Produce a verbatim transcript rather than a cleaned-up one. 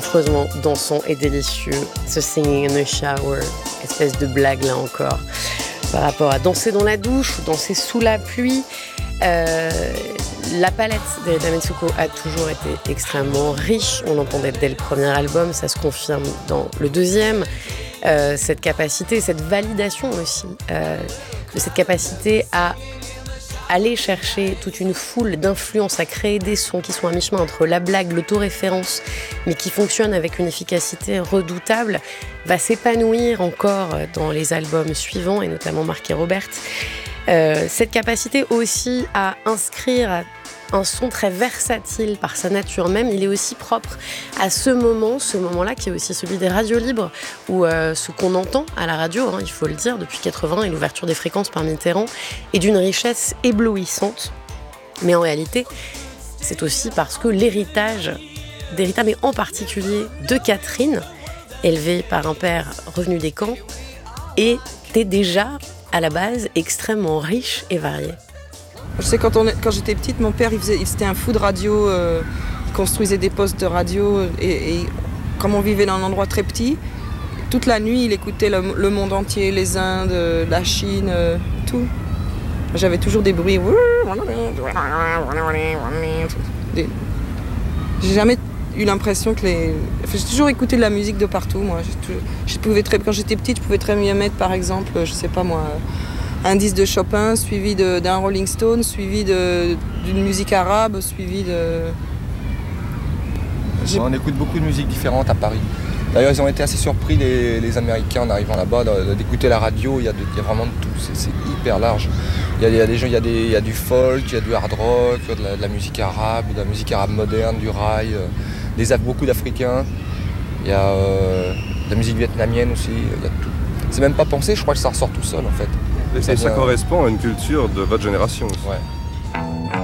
affreusement dansant et délicieux. Ce singing in the shower, espèce de blague là encore, par rapport à danser dans la douche ou danser sous la pluie. Euh, la palette d'Erita Mitsuko a toujours été extrêmement riche. On l'entendait dès le premier album, ça se confirme dans le deuxième. Euh, cette capacité, cette validation aussi, euh, de cette capacité à aller chercher toute une foule d'influences, à créer des sons qui sont à mi-chemin entre la blague, l'autoréférence, mais qui fonctionnent avec une efficacité redoutable, va s'épanouir encore dans les albums suivants, et notamment Mark et Robert. Euh, cette capacité aussi à inscrire un son très versatile par sa nature même, il est aussi propre à ce moment, ce moment-là qui est aussi celui des radios libres, où euh, ce qu'on entend à la radio, hein, il faut le dire, depuis quatre-vingts et l'ouverture des fréquences par Mitterrand, est d'une richesse éblouissante. Mais en réalité, c'est aussi parce que l'héritage d'Erita, mais en particulier de Catherine, élevée par un père revenu des camps, était déjà à la base extrêmement riche et varié. Je sais, quand, on, quand j'étais petite, mon père, il faisait, il, c'était un fou de radio, euh, il construisait des postes de radio, et, et comme on vivait dans un endroit très petit, toute la nuit, il écoutait le, le monde entier, les Indes, la Chine, euh, tout. J'avais toujours des bruits. Des... J'ai jamais eu l'impression que les... Enfin, j'ai toujours écouté de la musique de partout, moi. J'ai, je pouvais très... Quand j'étais petite, je pouvais très bien mettre, par exemple, je sais pas moi... un disque de Chopin, suivi de, d'un Rolling Stone, suivi de, d'une musique arabe, suivi de... J'ai... On écoute beaucoup de musiques différentes à Paris. D'ailleurs, ils ont été assez surpris, les, les Américains, en arrivant là-bas, d'écouter la radio. Il y a, de, il y a vraiment de tout, c'est, c'est hyper large. Il y, a, il, y a des gens, il, y a des, il y a du folk, il y a du hard rock, il y a de la, de la musique arabe, de la musique arabe moderne, du rail, des, beaucoup d'Africains. Il y a euh, de la musique vietnamienne aussi, il y a tout. C'est même pas pensé, je crois que ça ressort tout seul en fait. Et ça, ça correspond à une culture de votre génération aussi. Ouais.